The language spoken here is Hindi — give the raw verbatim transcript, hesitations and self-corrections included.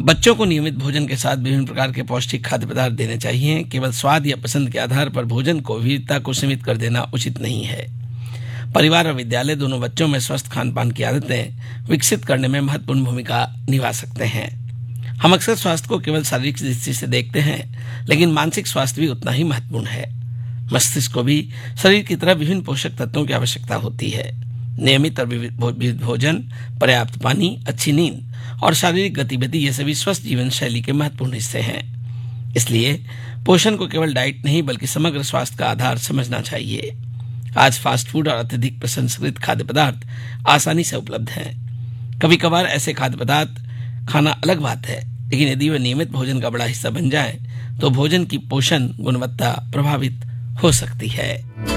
बच्चों को नियमित भोजन के साथ विभिन्न प्रकार के पौष्टिक खाद्य पदार्थ देने चाहिए। केवल स्वाद या पसंद के आधार पर भोजन को विविधता को सीमित कर देना उचित नहीं है। परिवार और विद्यालय दोनों बच्चों में स्वस्थ खान पान की आदतें विकसित करने में महत्वपूर्ण भूमिका निभा सकते हैं। हम अक्सर स्वास्थ्य को केवल शारीरिक दृष्टि से देखते हैं, लेकिन मानसिक स्वास्थ्य भी उतना ही महत्वपूर्ण है। मस्तिष्क को भी शरीर की तरह विभिन्न पोषक तत्वों की आवश्यकता होती है। नियमित और विविध भोजन, पर्याप्त पानी, अच्छी नींद और शारीरिक गतिविधि ये सभी स्वस्थ जीवन शैली के महत्वपूर्ण हिस्से हैं। इसलिए पोषण को केवल डाइट नहीं बल्कि समग्र स्वास्थ्य का आधार समझना चाहिए। आज फास्ट फूड और अत्यधिक प्रसंस्कृत खाद्य पदार्थ आसानी से उपलब्ध हैं। कभी कभार ऐसे खाद्य पदार्थ खाना अलग बात है, लेकिन यदि वे नियमित भोजन का बड़ा हिस्सा बन जाए तो भोजन की पोषण गुणवत्ता प्रभावित हो सकती है।